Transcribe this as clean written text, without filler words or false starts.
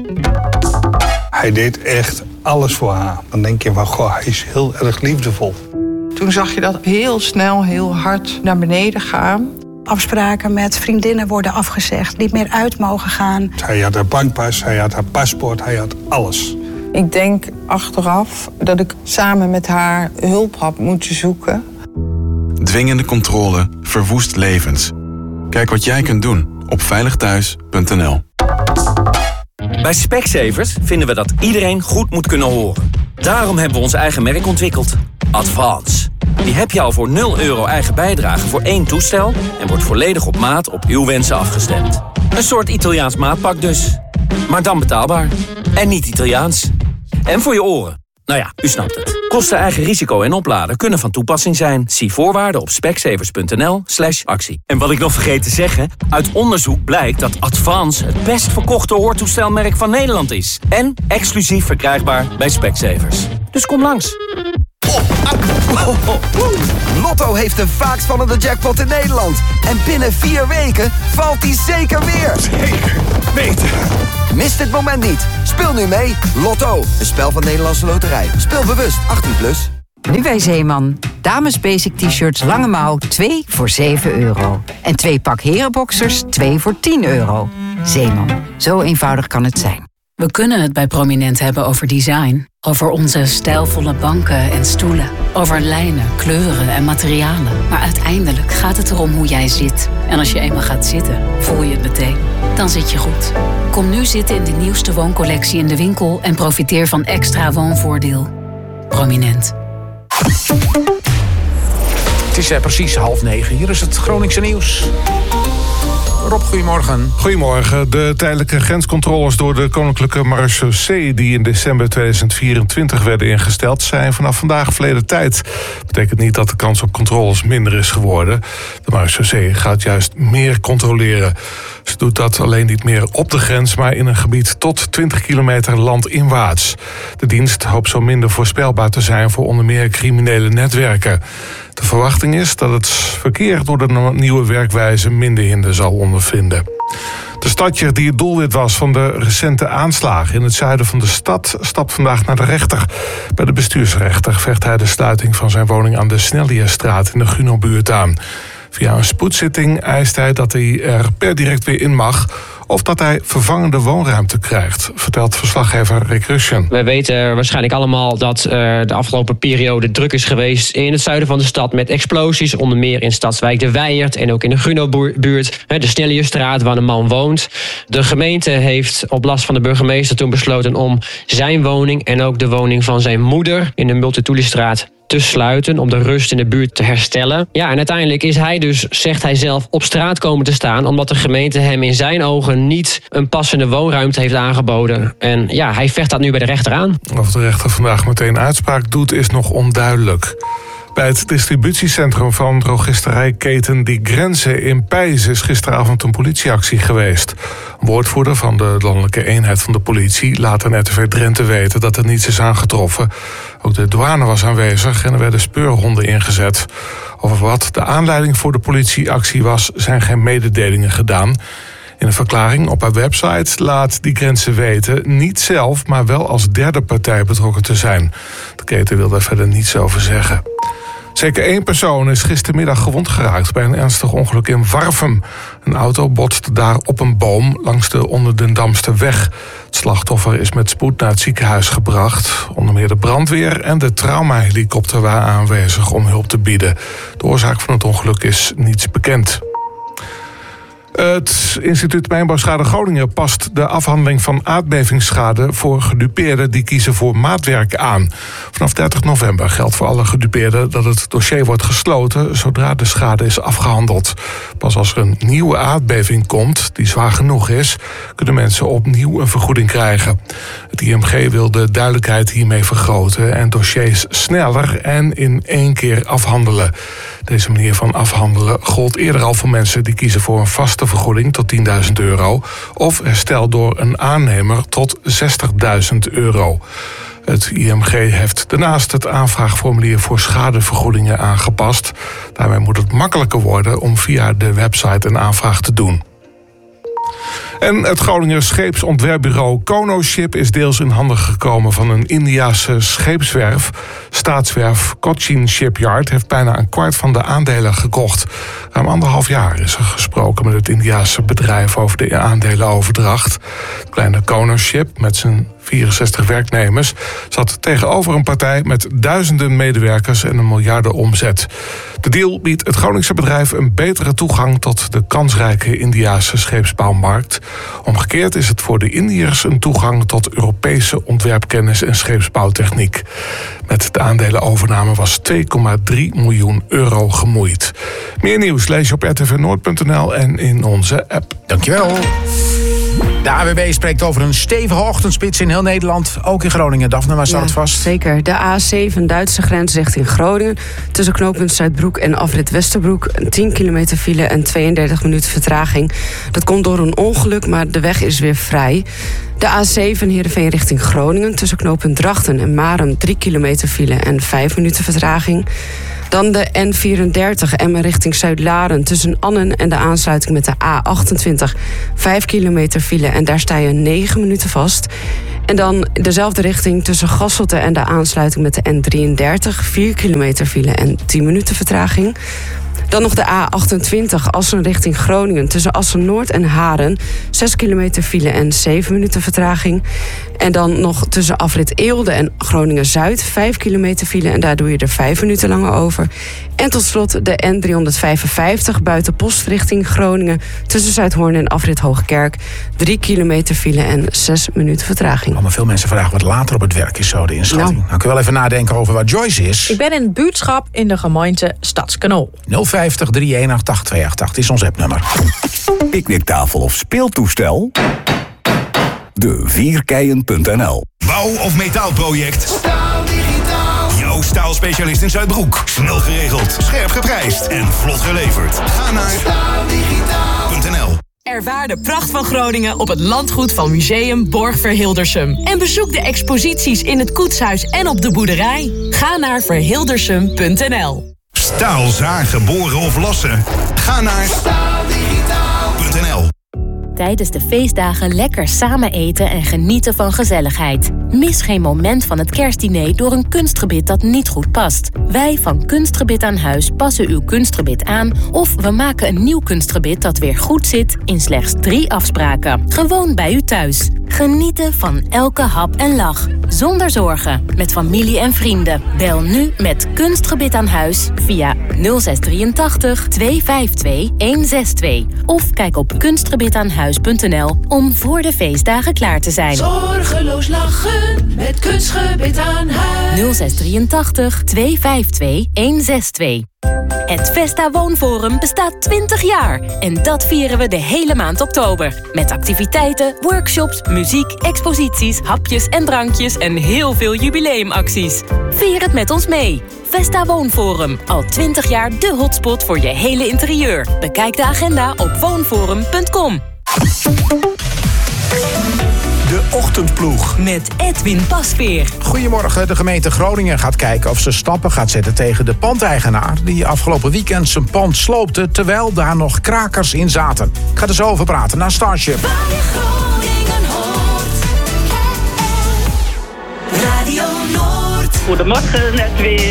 Hij deed echt alles voor haar. Dan denk je van, goh, hij is heel erg liefdevol. Toen zag je dat heel snel, heel hard naar beneden gaan. Afspraken met vriendinnen worden afgezegd, niet meer uit mogen gaan. Hij had haar bankpas, hij had haar paspoort, hij had alles. Ik denk achteraf dat ik samen met haar hulp had moeten zoeken. Dwingende controle verwoest levens. Kijk wat jij kunt doen op veiligthuis.nl. Bij Specsavers vinden we dat iedereen goed moet kunnen horen. Daarom hebben we ons eigen merk ontwikkeld. Advance. Die heb je al voor €0 eigen bijdrage voor 1 toestel... en wordt volledig op maat op uw wensen afgestemd. Een soort Italiaans maatpak dus. Maar dan betaalbaar. En niet Italiaans. En voor je oren. Nou ja, u snapt het. Kosten, eigen risico en opladen kunnen van toepassing zijn. Zie voorwaarden op specsavers.nl/actie. En wat ik nog vergeet te zeggen... uit onderzoek blijkt dat Advance het best verkochte hoortoestelmerk van Nederland is. En exclusief verkrijgbaar bij Specsavers. Dus kom langs. Lotto heeft de vaakst vallende jackpot in Nederland. En binnen 4 weken valt die zeker weer. Zeker weten. Mis dit moment niet. Speel nu mee. Lotto, een spel van Nederlandse Loterij. Speel bewust, 18+. Nu bij Zeeman. Dames basic t-shirts lange mouw 2 voor €7. En 2 pak herenboxers 2 voor €10. Zeeman, zo eenvoudig kan het zijn. We kunnen het bij Prominent hebben over design. Over onze stijlvolle banken en stoelen. Over lijnen, kleuren en materialen. Maar uiteindelijk gaat het erom hoe jij zit. En als je eenmaal gaat zitten, voel je het meteen. Dan zit je goed. Kom nu zitten in de nieuwste wooncollectie in de winkel... en profiteer van extra woonvoordeel. Prominent. Het is precies 8:30. Hier is het Groningse nieuws. Rob, goedemorgen. Goedemorgen. De tijdelijke grenscontroles door de Koninklijke Marechaussee... die in december 2024 werden ingesteld... zijn vanaf vandaag verleden tijd. Dat betekent niet dat de kans op controles minder is geworden. De Marechaussee gaat juist meer controleren. Ze doet dat alleen niet meer op de grens... maar in een gebied tot 20 kilometer landinwaarts. De dienst hoopt zo minder voorspelbaar te zijn... voor onder meer criminele netwerken. De verwachting is dat het verkeer door de nieuwe werkwijze minder hinder zal ondervinden. De stadjer die het doelwit was van de recente aanslagen in het zuiden van de stad stapt vandaag naar de rechter. Bij de bestuursrechter vecht hij de sluiting van zijn woning aan de Snellierstraat in de Gunobuurt aan. Via een spoedzitting eist hij dat hij er per direct weer in mag... of dat hij vervangende woonruimte krijgt, vertelt verslaggever Rick Rushen. We weten waarschijnlijk allemaal dat de afgelopen periode druk is geweest in het zuiden van de stad met explosies. Onder meer in Stadswijk de Wijert en ook in de Gunobuurt, de Snellierstraat waar een man woont. De gemeente heeft op last van de burgemeester toen besloten om zijn woning en ook de woning van zijn moeder in de Multatuli-straat te sluiten om de rust in de buurt te herstellen. Ja, en uiteindelijk is hij dus, zegt hij zelf, op straat komen te staan omdat de gemeente hem in zijn ogen niet een passende woonruimte heeft aangeboden. En ja, hij vecht dat nu bij de rechter aan. Of de rechter vandaag meteen uitspraak doet is nog onduidelijk. Bij het distributiecentrum van drogisterijketen Die Grenzen in Peijs is gisteravond een politieactie geweest. Een woordvoerder van de landelijke eenheid van de politie laat aan RTV Drenthe weten dat er niets is aangetroffen. Ook de douane was aanwezig en er werden speurhonden ingezet. Over wat de aanleiding voor de politieactie was, zijn geen mededelingen gedaan. In een verklaring op haar website laat Die Grenzen weten niet zelf, maar wel als derde partij betrokken te zijn. De keten wil daar verder niets over zeggen. Zeker 1 persoon is gistermiddag gewond geraakt bij een ernstig ongeluk in Warffum. Een auto botste daar op een boom langs de Onderdendamsterweg. Het slachtoffer is met spoed naar het ziekenhuis gebracht. Onder meer de brandweer en de traumahelikopter waren aanwezig om hulp te bieden. De oorzaak van het ongeluk is niets bekend. Het instituut Mijnbouwschade Groningen past de afhandeling van aardbevingsschade voor gedupeerden die kiezen voor maatwerk aan. Vanaf 30 november geldt voor alle gedupeerden dat het dossier wordt gesloten zodra de schade is afgehandeld. Pas als er een nieuwe aardbeving komt, die zwaar genoeg is, kunnen mensen opnieuw een vergoeding krijgen. Het IMG wil de duidelijkheid hiermee vergroten en dossiers sneller en in 1 keer afhandelen. Deze manier van afhandelen gold eerder al voor mensen die kiezen voor een vaste vergoeding tot €10.000 of herstel door een aannemer tot €60.000. Het IMG heeft daarnaast het aanvraagformulier voor schadevergoedingen aangepast. Daarmee moet het makkelijker worden om via de website een aanvraag te doen. En het Groninger scheepsontwerpbureau Konoship is deels in handen gekomen van een Indiase scheepswerf. Staatswerf Cochin Shipyard heeft bijna een kwart van de aandelen gekocht. Ruim 1,5 jaar is er gesproken met het Indiase bedrijf over de aandelenoverdracht. Het kleine Konoship met zijn 64 werknemers zat tegenover een partij met duizenden medewerkers en een miljardenomzet. De deal biedt het Groningse bedrijf een betere toegang tot de kansrijke Indiase scheepsbouwmarkt. Omgekeerd is het voor de Indiërs een toegang tot Europese ontwerpkennis en scheepsbouwtechniek. Met de aandelenovername was 2,3 miljoen euro gemoeid. Meer nieuws lees je op rtvnoord.nl en in onze app. Dankjewel. De AWB spreekt over een stevige ochtendspits in heel Nederland. Ook in Groningen. Daphne, waar staat het vast? Zeker. De A7 Duitse grens richting Groningen. Tussen knooppunt Zuidbroek en afrit Westerbroek. 10 kilometer file en 32 minuten vertraging. Dat komt door een ongeluk, maar de weg is weer vrij. De A7 Heerenveen richting Groningen. Tussen knooppunt Drachten en Marum 3 kilometer file en 5 minuten vertraging. Dan de N34 Emmen richting Zuid-Laren. Tussen Annen en de aansluiting met de A28. 5 kilometer file en daar sta je 9 minuten vast. En dan dezelfde richting tussen Gasselte en de aansluiting met de N33. 4 kilometer file en 10 minuten vertraging. Dan nog de A28 Assen richting Groningen. Tussen Assen-Noord en Haren. 6 kilometer file en 7 minuten vertraging. En dan nog tussen afrit Eelde en Groningen-Zuid. 5 kilometer file en daar doe je er 5 minuten langer over. En tot slot de N355 buiten Post richting Groningen. Tussen Zuidhoorn en afrit Hoogkerk. 3 kilometer file en 6 minuten vertraging. Maar veel mensen vragen wat later op het werk is zo de inschatting. Nou, kun je wel even nadenken over waar Joyce is. Ik ben in het buurtschap in de gemeente Stadskanaal. 050 318 8288 is ons appnummer. Picknicktafel of speeltoestel? De Vierkeien.nl. Bouw- of metaalproject? Staal Digitaal. Jouw staalspecialist in Zuidbroek. Snel geregeld, scherp geprijsd en vlot geleverd. Ga naar staaldigitaal.nl. Ervaar de pracht van Groningen op het landgoed van Museum Borgverhildersum. En bezoek de exposities in het koetshuis en op de boerderij. Ga naar verhildersum.nl. Staal zagen, boren of lassen? Ga naar staaldigitaal.nl. Tijdens de feestdagen lekker samen eten en genieten van gezelligheid. Mis geen moment van het kerstdiner door een kunstgebit dat niet goed past. Wij van Kunstgebit aan Huis passen uw kunstgebit aan of we maken een nieuw kunstgebit dat weer goed zit in slechts 3 afspraken. Gewoon bij u thuis. Genieten van elke hap en lach. Zonder zorgen. Met familie en vrienden. Bel nu met Kunstgebit aan Huis via 0683 252 162. Of kijk op kunstgebitaanhuis.nl om voor de feestdagen klaar te zijn. Zorgeloos lachen met Kunstgebit aan Huis. 0683 252 162. Het Vesta Woonforum bestaat 20 jaar. En dat vieren we de hele maand oktober. Met activiteiten, workshops, muziek, exposities, hapjes en drankjes en heel veel jubileumacties. Vier het met ons mee. Vesta Woonforum. Al 20 jaar de hotspot voor je hele interieur. Bekijk de agenda op woonforum.com. De Ochtendploeg. Met Edwin Pasveer. Goedemorgen, de gemeente Groningen gaat kijken of ze stappen gaat zetten tegen de pandeigenaar die afgelopen weekend zijn pand sloopte terwijl daar nog krakers in zaten. Ik ga er zo over praten na Starship. Radio Noord. Goedemorgen, net weer.